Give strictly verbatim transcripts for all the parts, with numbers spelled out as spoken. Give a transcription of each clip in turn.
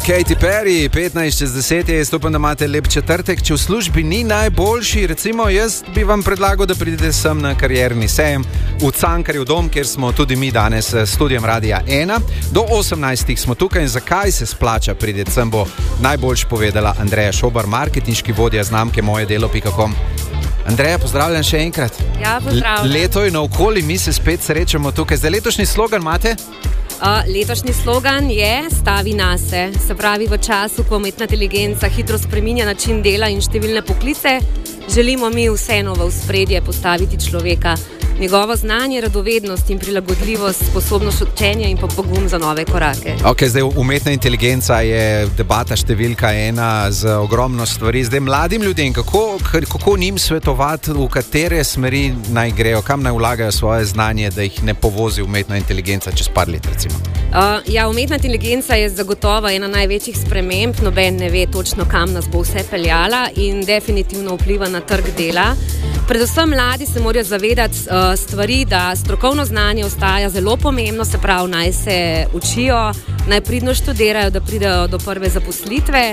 Katy Perry, petnajst čez deset je, jaz upam, da imate lep četrtek. Če v službi ni najboljši, recimo jaz bi vam predlagal, da pridete sem na karierni sejem v Cankarjev dom, kjer smo tudi mi danes s studijem Radia ena. Do osemnajstih smo tukaj in zakaj se splača prideti sem, bo najboljš povedala Andreja Šobar, marketinški vodja znamke moje delo pika com. Andreja, pozdravljam še enkrat. Ja, pozdravljam. Leto je naokoli, mi se spet srečamo tukaj. Zdaj letošnji slogan imate? Uh, letošnji slogan je Stavi nase. Se pravi, v času, ko umetna inteligenca hitro spreminja način dela in številne poklice, želimo mi vseeno v ospredje postaviti človeka. Njegovo znanje, radovednost in prilagodljivost, sposobnost učenja in pa pogum za nove korake. Ok, zdaj umetna inteligenca je debata številka ena z ogromno stvari. Zdaj mladim ljudem, kako, kako njim svetovati, v katere smeri naj grejo, kam naj vlagajo svoje znanje, da jih ne povozi umetna inteligenca čez par let, recimo? Uh, ja, umetna inteligenca je zagotovo ena največjih sprememb, noben ne ve točno, kam nas bo vse peljala in definitivno vpliva na trg dela. Predvsem mladi se morajo zavedati uh, stvari, da strokovno znanje ostaja zelo pomembno, se pravi, naj se učijo, naj pridno študirajo, da pridejo do prve zaposlitve.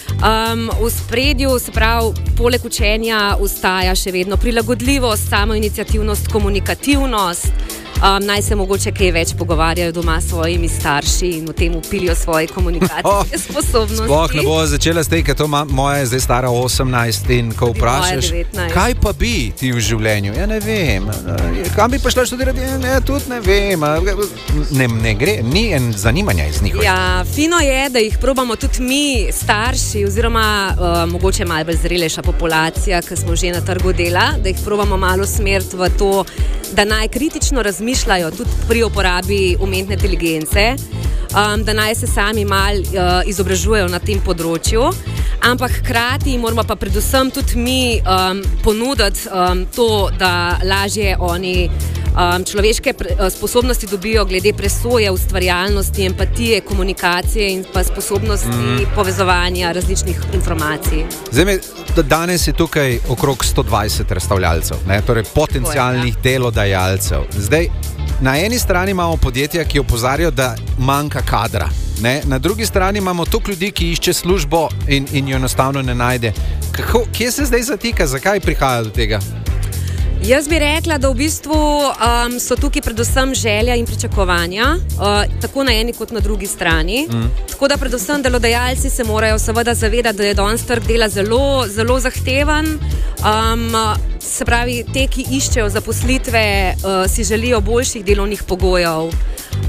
Um, v spredju, se pravi, poleg učenja ostaja še vedno prilagodljivost, samoiniciativnost, komunikativnost. Um, naj se mogoče kaj več pogovarjajo doma s svojimi starši in v tem upilijo svoje komunikacijske oh, sposobnosti. Sploh ne bo začela s tem, ker to ma, moja je zdaj stara osemnajst in ko vprašaš, kaj pa bi ti v življenju? Ja, ne vem. Kam bi pa šla študirati? Ja, ne, tudi ne vem. Ne, ne gre, ni en zanimanja iz njih. Ja, fino je, da jih probamo tudi mi, starši, oziroma uh, mogoče malo bolj zrelejša populacija, ki smo že na trgu dela, da jih probamo malo smeriti v to, da naj kritično razmišljajo tudi pri uporabi umetne inteligence, um, da naj se sami malo uh, izobražujejo na tem področju, ampak hkrati moramo pa predvsem tudi mi um, ponuditi um, to, da lažje oni um, človeške pre, uh, sposobnosti dobijo glede presoje, ustvarjalnosti, empatije, komunikacije in pa sposobnosti mm. povezovanja različnih informacij. Zdaj me, danes je tukaj okrog sto dvajset razstavljalcev, ne? Torej potencialnih ja. delodajalcev. Zdaj, na eni strani imamo podjetja, ki opozarjajo, da manjka kadra. Ne? Na drugi strani imamo toliko ljudi, ki išče službo in, in jo enostavno ne najde. Kako, kje se zdaj zatika? Zakaj prihaja do tega? Jaz bi rekla, da v bistvu um, so tukaj predvsem želja in pričakovanja, uh, tako na eni kot na drugi strani. Mm. Tako da predvsem delodajalci se morajo seveda zavedati, da je danes trg dela zelo, zelo zahteven. Um, se pravi, te, ki iščejo zaposlitve, uh, si želijo boljših delovnih pogojev, um,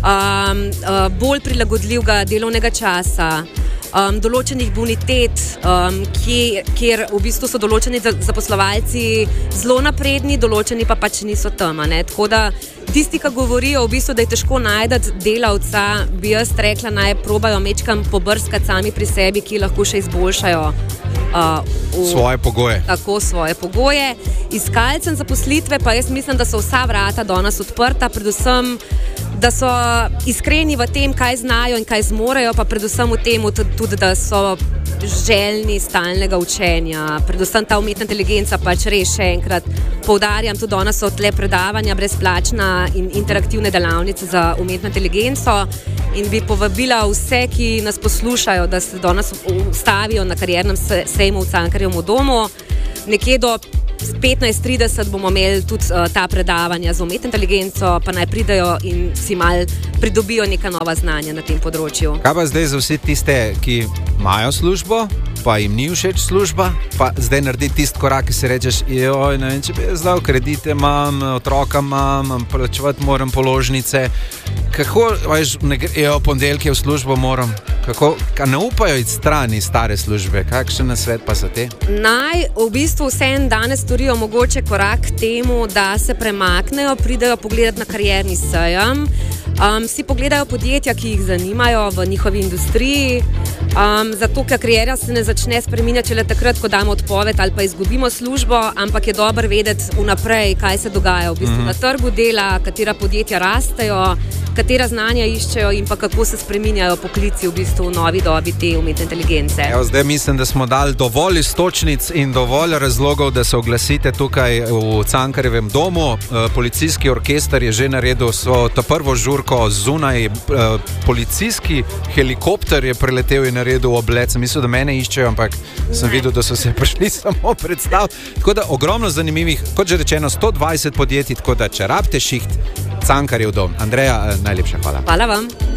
uh, bolj prilagodljivega delovnega časa. Um, določenih bonitet, um, kje, kjer v bistvu so določeni zaposlovalci zelo napredni, določeni pa pač niso tam. Ne? Tako da tisti, ki govorijo, v bistvu, da je težko najti delavca, bi jaz rekla, naj probajo mečkam pobrskati sami pri sebi, ki lahko še izboljšajo uh, v, svoje pogoje. Tako, svoje pogoje. Iskalcem zaposlitve pa jaz mislim, da so vsa vrata danes odprta, predvsem da so iskreni v tem, kaj znajo in kaj zmorejo, pa predvsem v tem tudi, da so željni stalnega učenja. Predvsem ta umetna inteligenca, pač res še enkrat poudarjam, tudi danes so tle predavanja brezplačna in interaktivne delavnice za umetno inteligenco in bi povabila vse, ki nas poslušajo, da se danes ustavijo na kariernem sejmu v Cankarjevem domu. Nekje do petnajst trideset bomo imeli tudi uh, ta predavanja z umetno inteligenco, pa naj pridejo in si mal pridobijo neka nova znanja na tem področju. Kaj pa zdaj za vse tiste, ki imajo službo, pa jim ni všeč služba, pa zdaj naredi tisti korak, ki si rečeš, joj, ne vem, če bi jaz dal kredite, imam, otroka imam, plačevati moram položnice. Kako, veš, ne grejo ponedeljke v službo moram? Kako, ne upajo iti stran iz stare službe? Kakšen nasvet pa so te? Naj v bistvu vsem danes storijo mogoče korak k temu, da se premaknejo, pridejo pogledati na karierni sejem, um, si pogledajo podjetja, ki jih zanimajo v njihovi industriji, um, zato ker kariera se ne začne spreminjati le takrat, ko damo odpoved ali pa izgubimo službo, ampak je dobro vedeti vnaprej, kaj se dogaja v bistvu mm-hmm. na trgu dela, katera podjetja rastejo, katera znanja iščejo in pa kako se spreminjajo poklici v bistvu v novi dobi te umetne inteligence. Evo, zdaj mislim, da smo dali dovolj istočnic in dovolj razlogov, da se oglasite tukaj v Cankarjevem domu. Policijski orkester je že naredil svojo ta prvo žurko preko zunaj, uh, policijski helikopter je preletel in naredil oblet. Sem mislil, da mene iščejo, ampak sem ne. videl, da so se prišli samo predstaviti. Tako da ogromno zanimivih, kot že rečeno, sto dvajset podjetij, tako da če rabite šiht, Cankarjev dom. Andreja, najlepša hvala. Hvala vam.